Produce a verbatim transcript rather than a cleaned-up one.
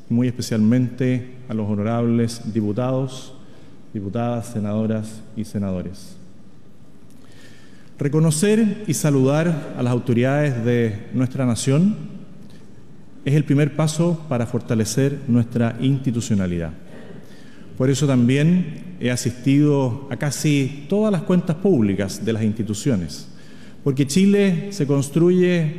muy especialmente a los honorables diputados, diputadas, senadoras y senadores. Reconocer y saludar a las autoridades de nuestra nación es el primer paso para fortalecer nuestra institucionalidad. Por eso también he asistido a casi todas las cuentas públicas de las instituciones, porque Chile se construye